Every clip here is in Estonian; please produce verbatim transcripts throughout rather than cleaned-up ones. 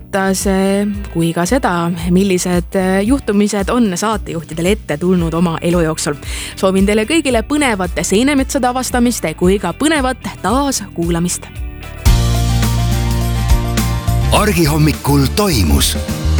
puudutas kui ka seda, millised juhtumised on saatejuhtidel ette tulnud oma elu jooksul. Soovin teile kõigile põnevat seenemetsade avastamist kui ka põnevat taas kuulamist. Argihommikul toimus.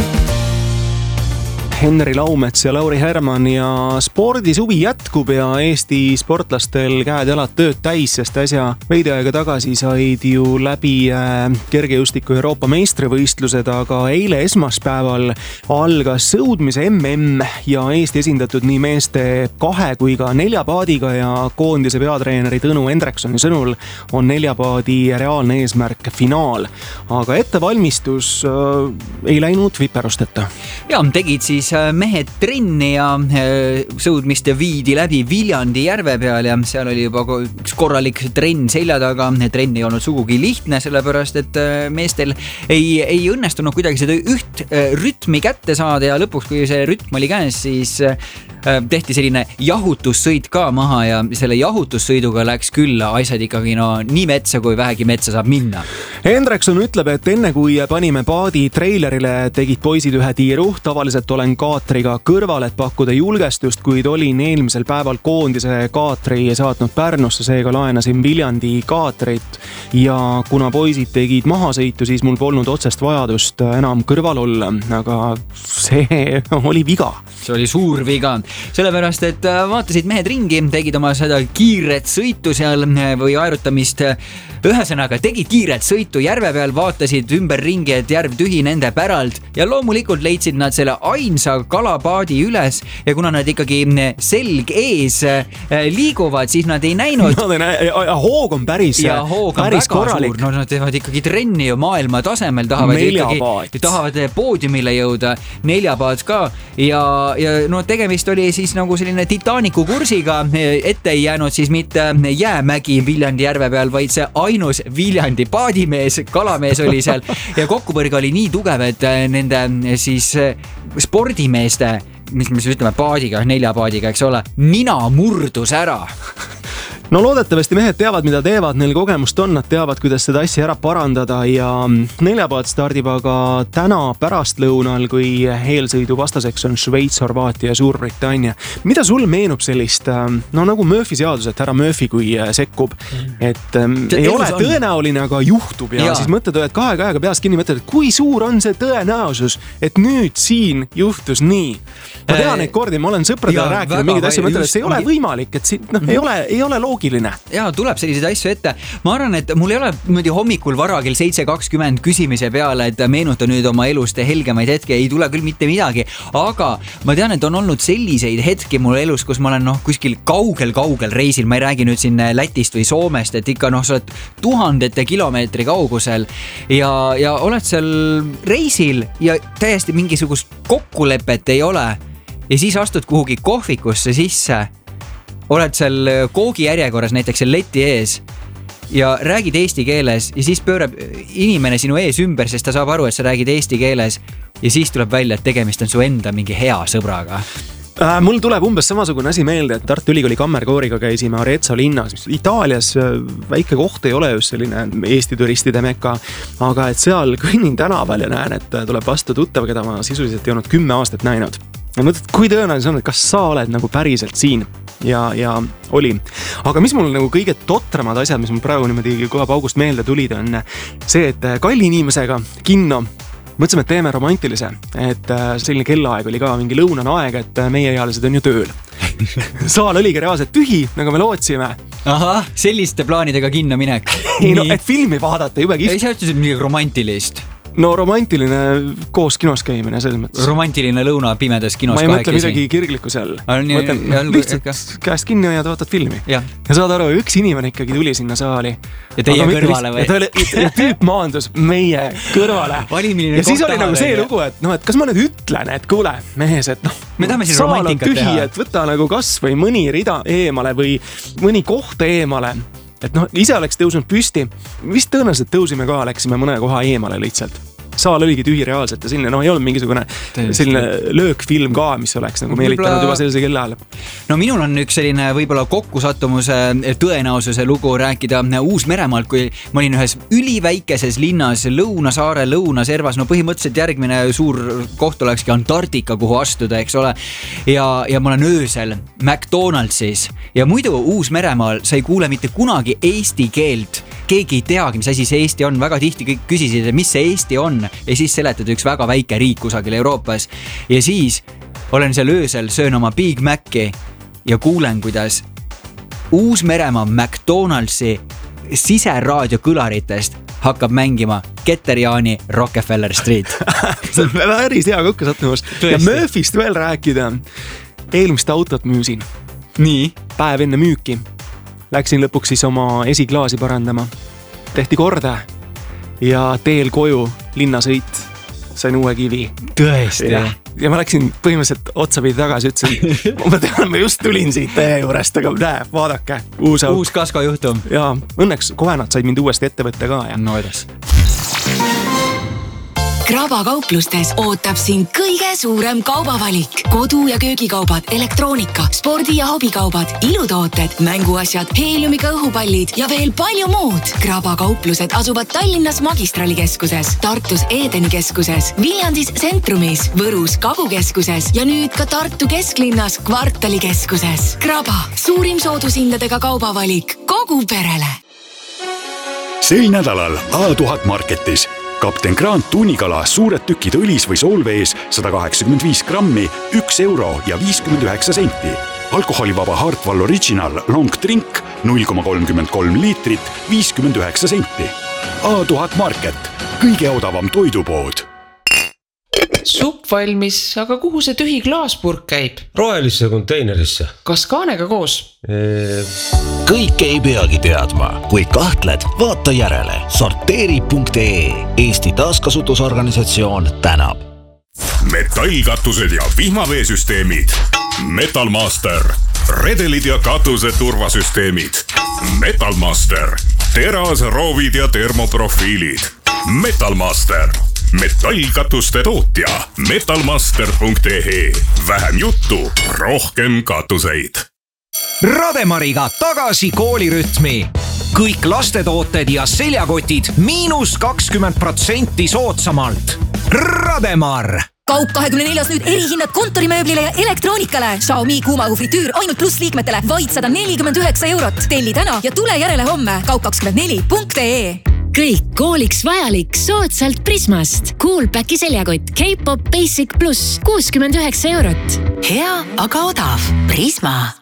Henri Laumets ja Lauri Herman ja spordisuvi jätkub ja Eesti sportlastel käed-jalad tööd täis, sest äsja veidi aega tagasi said ju läbi kergejõustiku Euroopa meistrivõistlused, aga eile esmaspäeval algas sõudmise M M ja Eesti esindatud nii meeste kahe kui ka neljapaadiga ja koondise peatreeneri Tõnu Hendriksoni sõnul on neljapaadi reaalne eesmärk finaal. Aga ettevalmistus äh, ei läinud viperusteta. Ja, tegid siis mehed trenni ja sõudmist viidi läbi Viljandi järve peal ja seal oli juba üks korralik trenn selja taga. Trenn ei olnud sugugi lihtne, sellepärast et meestel ei, ei õnnestunud kuidagi seda üht rütmi kätte saada ja lõpuks, kui see rütm oli käes, siis tehti selline jahutussõit ka maha ja selle jahutussõiduga läks küll asjad ikkagi no, nii metsa, kui vähegi metsa saab minna. Hendrikson ütleb, et enne kui panime paadi treilerile, tegid poisid ühe tiiru. Tavaliselt olen kaatriga kõrval, et pakkuda julgestust, kuid olin eelmisel päeval koondise kaatri saatnud Pärnusse, seega laenasin Viljandi kaatrit ja kuna poisid tegid mahasõitu, siis mul polnud otsest vajadust enam kõrval olla, aga see oli viga. See oli suur viga, sellepärast, et vaatasid mehed ringi, tegid oma seda kiiret sõitu seal või aerutamist. Ühesõnaga, tegid kiiret sõitu järve peal, vaatasid ümber ringi, et järv tühi nende päralt ja loomulikult leidsid nad selle ainsa kalapaadi üles ja kuna nad ikkagi selg ees liiguvad, siis nad ei näinud. No, näe, hoog on päris, ja hoog on päris väga korralik. suur. No, nad teevad ikkagi trenni ju maailma tasemel, tahavad, ikkagi, tahavad poodiumile jõuda, neljapaad ka ja, ja no, tegemist oli siis nagu selline Titanicu kursiga, ette ei jäänud siis mitte jäämägi Viljandi järve peal, vaid see ainus Viljandi paadimees, kalamees oli seal ja kokkupõrge oli nii tugev, et nende siis spordimeeste, mis me ütleme paadiga, neljapaadiga, eks ole, nina murdus ära. No loodetavasti mehed teavad, mida teevad, neil kogemust on, nad teavad, kuidas seda asja ära parandada ja neljapaad stardib aga täna pärastlõunal, kui eelsõidu vastaseks on Šveits, Horvaatia ja Suurbritannia. Mida sul meenub sellist, no nagu Murphy seadus, et härra Murphy, kui sekkub, et ähm, ei ole on. tõenäoline, aga juhtub ja, ja. siis mõtled, et kahe käega peas kinni mõtled, et kui suur on see tõenäosus, et nüüd siin juhtus nii. Ma tean neid kordi, ma olen sõpradele rääkinud mingid asja, mõtled, et see ei ole võimalik, et siin, no, ei ole, ei ole loogiline. Ja, tuleb selliseid asju ette. Ma arvan, et mul ei ole mõni hommikul vara kell seitse kakskümmend küsimise peale, et meenuta nüüd oma elust helgemaid hetke, ei tule küll mitte midagi, aga ma tean, et on olnud selliseid hetki mul elus, kus ma olen noh, kuskil kaugel-kaugel reisil, ma ei räägi nüüd siin Lätist või Soomest, et ikka noh, sa oled tuhandete kilomeetri kaugusel ja, ja oled seal reisil ja täiesti mingisugust kokkulepet ei ole ja siis astud kuhugi kohvikusse sisse, oled seal koogi järjekorras näiteks seal leti ees ja räägid eesti keeles ja siis pöörab inimene sinu ees ümber, sest ta saab aru, et sa räägid eesti keeles ja siis tuleb välja, et tegemist on su enda mingi hea sõbraga. Äh, mul tuleb umbes samasugune asi meelde, et Tartu Ülikooli kammerkooriga käisime Arezzo linnas. Itaalias väike koht ei ole just selline Eesti turistide mekka, aga et seal kõnnin tänaval ja näen, et tuleb vastu tuttav, keda ma sisuliselt ei olnud kümme aastat näinud. Ja mõtled, kui tõenäoliselt on, et kas sa oled nagu päriselt siin ja, ja oli. Aga mis mul nagu kõige totramad asjad, mis mul praegu niimoodi kohe paugust meelde tulid, on see, et kalli inimesega kinno mõtlesime, et teeme romantilise, et selline kellaaeg oli ka mingi lõunane aeg, et meie ealised on ju tööl. Saal oligi reaalselt tühi, nagu me lootsime. Aha, selliste plaanidega kinno minek. Ei, no, et filmi vaadata jube kihvt. Ei, see ütlesid midagi romantilist. No romantiline koos kinos käimine selles mõttes. Romantiline lõuna pimedas kinos kahekesi. Ma ei mõtle midagi kirglikku seal. Ma mõtlen lihtsalt käest kinni ja vaatad filmi. Ja. ja saad aru, üks inimene ikkagi tuli sinna saali. Ja teie aga kõrvale või? Ja, oli, ja tüüp maandus meie kõrvale. Ja siis oli nagu see lugu, et, no, et kas ma nüüd ütlen, et kuule, mehes, et noh, saal on tühi, teha. Et võta nagu kas või mõni rida eemale või mõni koht eemale. Et noh, ise oleks tõusnud püsti. Vist tõenäoliselt tõusime ka, läksime mõne koha eemale lihtsalt. saal oligi tühi reaalselt ja selline, noh, ei olnud mingisugune Tõesti. selline löökfilm ka, mis oleks nagu meelitanud Võibla... juba sellise kella ajal. No minul on üks selline võib-olla kokkusattumuse tõenäosuse lugu rääkida Uus-Meremaalt, kui ma olin ühes üliväikeses linnas Lõunasaare lõunaservas, no põhimõtteliselt järgmine suur koht olekski Antarktika, kuhu astuda, eks ole. Ja, ja ma olen öösel McDonaldsis ja muidu Uus-Meremaal sa ei kuule mitte kunagi eesti keelt. Keegi ei teagi, mis asi see Eesti on. Väga tihti kõik küsisid, mis see Eesti on ja siis seletad üks väga väike riik kusagil Euroopas. Ja siis olen seal öösel, söön oma Big Maci ja kuulen, kuidas Uus-Meremaa McDonaldsi siseraadio kõlaritest hakkab mängima Keter-Jaani Rockefeller Street. See on päris hea kokkusattumus. Ja Murphyst veel rääkida. Eelmist autot müüsin. Nii? Päev enne müüki. Läksin lõpuks siis oma esiklaasi parandama. Tehti korda ja teel koju linnasõit sain uue kivi. Tõesti? Ja, ja ma läksin põhimõtteliselt otsapidi tagasi, ütlesin, ma tean, ma just tulin siit teie juurest, aga näe, vaadake. Uus, uus kasko juhtum. Ja õnneks kovenad said mind uuesti ettevõtte ka. Ja. No edes. Kraba kauplustes ootab sind kõige suurem kaubavalik. Kodu- ja köögikaubad, elektroonika, spordi- ja hobikaubad, ilutooted, mänguasjad, heeliumiga õhupallid ja veel palju muud. Kraba kauplused asuvad Tallinnas Magistralikeskuses, Tartus Edeni keskuses, Viljandis Centrumis, Võrus Kagukeskuses ja nüüd ka Tartu kesklinnas Kvartalikeskuses. Kraba, suurim soodushindadega kaubavalik kogu perele. Sel nädalal A tuhat marketis Kapten Grant tuunikala suured tükid õlis või soolvees sada kaheksakümmend viis grammi, üks euro ja viiskümmend üheksa senti. Alkoholivaba Hartwall Original Long Drink null koma kolmkümmend kolm liitrit, viiskümmend üheksa senti. A tuhat market, kõige odavam toidupood. Supp valmis, aga kuhu see tühi klaaspurk käib? Rohelisse konteinerisse. Kas kaanega koos? Eee... Kõike ei peagi teadma. Kui kahtled, vaata järele. sorteeri punkt ee. Eesti taaskasutusorganisatsioon tänab. Metallkatused ja vihmaveesüsteemid. Metalmaster. Redelid ja katuse turvasüsteemid. Metalmaster. Teras, roovid ja termoprofiilid. Metalmaster. Metallkatuste tootja metalmaster punkt ee. Vähem juttu, rohkem katuseid. Rademariga tagasi koolirütmi. Kõik lastetooted ja seljakotid miinus kakskümmend protsenti soodsamalt. Rademar! Kaup kahekümne neljas nüüd erihinnad kontorimööblile ja elektroonikale. Xiaomi kuumaõhufritüür ainult pluss liikmetele vaid sada nelikümmend üheksa eurot. Telli täna ja tule järele homme. Kaup kakskümmend neli punkt ee. Kõik kooliks vajalik soodsalt Prismast. Coolpacki seljakott K-pop Basic Plus kuuskümmend üheksa eurot. Hea, aga odav. Prisma.